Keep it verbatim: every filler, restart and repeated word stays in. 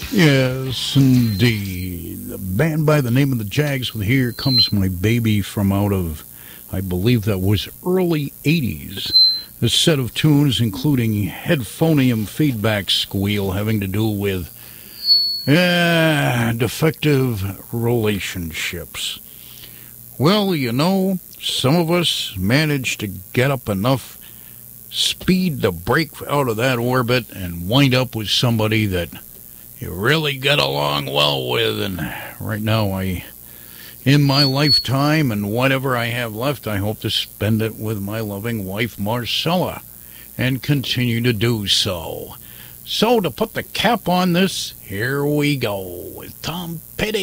Yes, indeed. The band by the name of the Jags with Here Comes My Baby from out of, I believe that was early eighties. A set of tunes including Headphonium Feedback Squeal having to do with uh, defective relationships. Well, you know, some of us managed to get up enough speed to break out of that orbit and wind up with somebody that you really get along well with. And right now, I, in my lifetime and whatever I have left, I hope to spend it with my loving wife, Marcella, and continue to do so. So, to put the cap on this, here we go with Tom Petty.